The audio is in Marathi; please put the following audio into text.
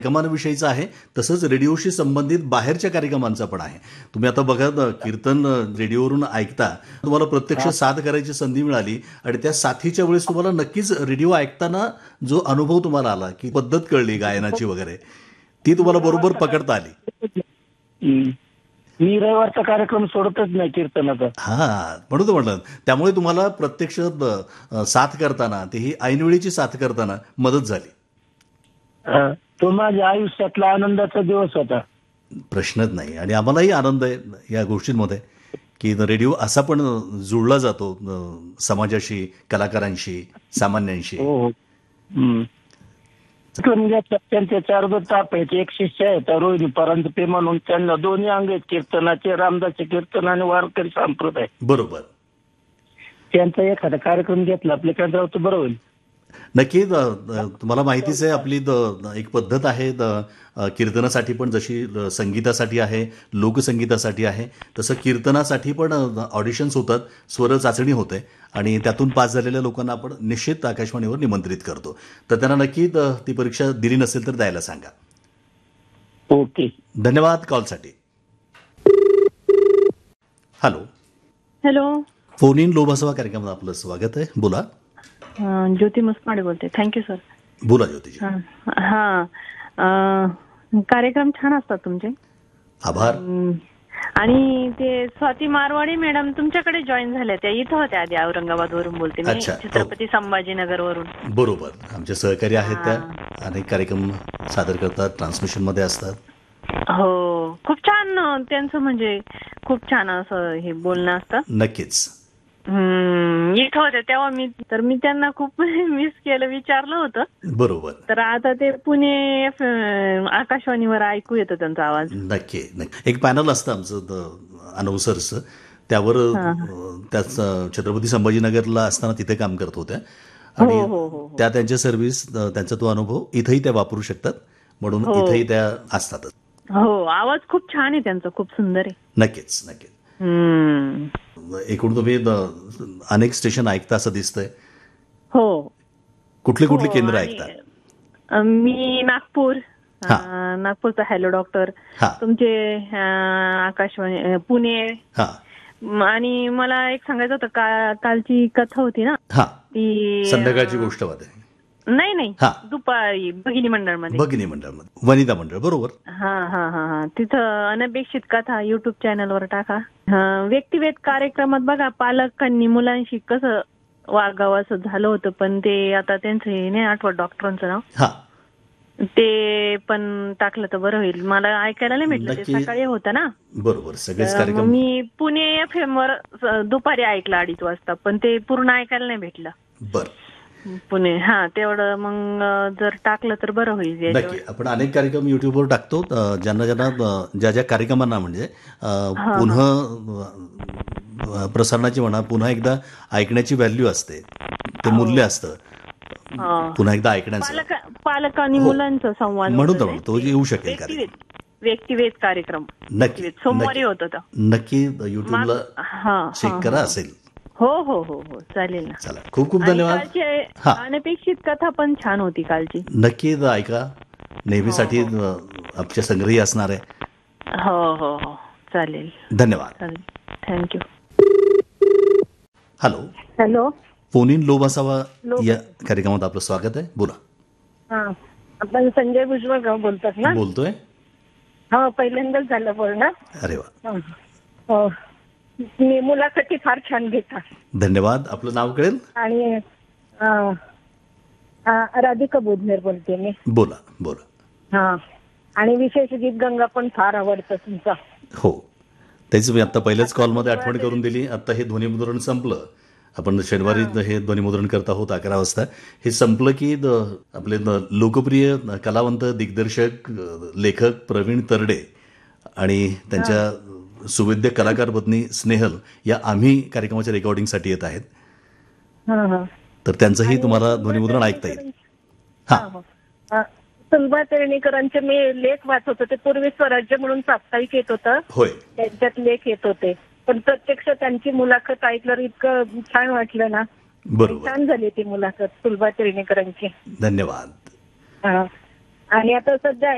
कार्यक्रमांविषयीचं आहे, तसंच रेडिओशी संबंधित बाहेरच्या कार्यक्रमांचा पण आहे. तुम्ही आता बघा कीर्तन रेडिओवरून ऐकता, तुम्हाला प्रत्यक्ष साथ करायची संधी मिळाली आणि त्या साथीच्या वेळेस तुम्हाला नक्कीच रेडिओ ऐकताना जो अनुभव तुम्हाला आला, की पद्धत कळली गायनाची वगैरे, ती तुम्हाला बरोबर पकडता आली. मी रविवारचा कार्यक्रम सोडतच नाही कीर्तनाचा. म्हणून तो म्हटलं, त्यामुळे तुम्हाला प्रत्यक्ष साथ करताना, तेही ऐनवेळीची साथ करताना मदत झाली. तो माझ्या आयुष्यातला आनंदाचा दिवस होता. प्रश्नच नाही. आणि आम्हालाही आनंद आहे या गोष्टींमध्ये की रेडिओ असा पण जुळला जातो समाजाशी, कलाकारांशी, सामान्यांशी. त्यांचे 4 ताप आहेत. एक शिष्य आहेत रोहिणी परांजपे म्हणून, त्यांना 2 अंग आहेत कीर्तनाचे, रामदासचे कीर्तन आणि वारकरी संप्रदाय. बरोबर. त्यांचा एखादा कार्यक्रम घेतला आपल्या केंद्रावर तर बरं होईल. नक्की. तुम्हाला माहितीच आहे आपली एक पद्धत आहे कीर्तनासाठी पण, जशी संगीतासाठी आहे, लोकसंगीतासाठी आहे, तसं कीर्तनासाठी पण ऑडिशन्स होतात, स्वर चाचणी होते आणि त्यातून पास झालेल्या लोकांना आपण निश्चित आकाशवाणीवर निमंत्रित करतो. तर त्यांना नक्की ती परीक्षा दिली नसेल तर द्यायला सांगा. ओके, धन्यवाद कॉलसाठी. हॅलो. हॅलो. फोन इन लोभासभा कार्यक्रमात आपलं स्वागत आहे. बोला. ज्योती मुसमाडे बोलते. Thank you sir. बोला ज्योती. कार्यक्रम छान असतात तुमचे. आभार. आणि ते स्वाती मारवाडी मॅडम तुमच्याकडे जॉईन झाल्या, त्या इथं होत्या आधी. औरंगाबाद वरून बोलते मी, छत्रपती संभाजीनगर वरून. बरोबर. आमचे सहकारी आहेत, त्या अनेक कार्यक्रम सादर करतात, ट्रान्समिशन मध्ये असतात. हो, खूप छान त्यांचं, म्हणजे खूप छान असं हे बोलणं असतं. नक्कीच. इथं होते तेव्हा मी त्यांना खूप मिस केलं, विचारलं होतं. बरोबर. तर आता ते पुणे आकाशवाणीवर ऐकू येतं त्यांचा आवाज. नक्की नक्की. एक पॅनल असतं आमचं अनाउन्सर्सचं, त्यावर त्याच छत्रपती संभाजीनगरला असताना तिथे काम करत होत्या आणि त्यांच्या सर्व्हिस, त्यांचा तो अनुभव इथेही त्या वापरू शकतात, म्हणून इथेही त्या असतातच. हो, आवाज खूप छान आहे त्यांचा, खूप सुंदर आहे. नक्कीच नक्कीच. एकूण तुम्ही अनेक स्टेशन ऐकता असं दिसतंय. हो. कुठले कुठले केंद्र ऐकता? मी नागपूरचा हॅलो डॉक्टर, तुमचे आकाशवाणी पुणे. आणि मला एक सांगायचं होतं, कालची कथा होती ना, ती संध्याकाळची गोष्ट होती. नाही, दुपारी भगिनी मंडळ मध्ये वनिता मंडळ. बरोबर. तिथं अनपेक्षित कथा युट्यूब चॅनलवर टाका. व्यक्तिवेध कार्यक्रमात बघा, पालकांनी मुलांशी कसं वागावं असं झालं होतं, पण ते आता त्यांचं नाही आठवत डॉक्टरांचं नाव, ते पण टाकलं तर बरं होईल. मला ऐकायला नाही भेटलं, ते सकाळी होतं ना. बरोबर. सगळेच कार्यक्रम मी पुणे FM वर दुपारी ऐकलं 2:30 वाजता, पण ते पूर्ण ऐकायला नाही भेटलं. बरं. पुणे. तेवढं मग जर टाकलं तर बरं होईल. नक्की. आपण अनेक कार्यक्रम युट्यूबवर टाकतो, ज्या कार्यक्रमांना म्हणजे पुन्हा प्रसारणाची म्हणा, पुन्हा एकदा ऐकण्याची व्हॅल्यू असते, ते मूल्य असतं पुन्हा एकदा ऐकण्याचं. पालक आणि मुलांचा संवाद म्हणून तो येऊ शकेल कार्यक्रम. व्यक्तिवेध कार्यक्रम नक्की सोमवारी होतं. नक्की युट्यूबला चेक करा, असेल. हो, चालेल ना. चला, खूप खूप धन्यवाद. अनपेक्षित कथा पण छान होती कालची. नक्की ऐका, नेहमीसाठी आमच्या संग्रही असणार आहे. हो, चालेल. धन्यवाद. थँक्यू. हॅलो. फोन इन लोभासभा या कार्यक्रमात आपलं स्वागत आहे. बोला. आपण संजय भुजबळ बोलतात ना? बोलतोय. पहिल्यांदाच झालं बोलणं. अरे वा. मी मुलासाठी फार छान घेता. धन्यवाद. आपलं नाव कळेल? आणि राधिका बुधनेर बोलते मी. बोला. आणि विशेष गीत गंगा पण फार आवडतं तुमचं. हो, तेच मी आता पहिल्याच कॉलमध्ये आठवण करून दिली. आता हे ध्वनिमुद्रण संपलं. आपण शनिवारी हे ध्वनिमुद्रण करत आहोत 11 वाजता. हे संपलं की आपले लोकप्रिय कलावंत, दिग्दर्शक, लेखक प्रवीण तरडे आणि त्यांच्या सुविद्य कलाकार पत्नी स्नेहल या आम्ही कार्यक्रमाच्या रेकॉर्डिंगसाठी येत आहेत. तर त्यांचंही तुम्हाला ध्वनिमुद्रण ऐकता येईल. सुलभा तेरणीकरांचे मी लेख वाचत होते. पूर्वी स्वराज्य म्हणून साप्ताहिक येत होतं. होय. त्यांच्यात लेख येत होते, पण प्रत्यक्ष त्यांची मुलाखत ऐकल्यावर इतकं छान वाटलं ना. बरोबर. छान झाली ती मुलाखत सुलभा तेरणीकरांची. धन्यवाद. आणि आता सध्या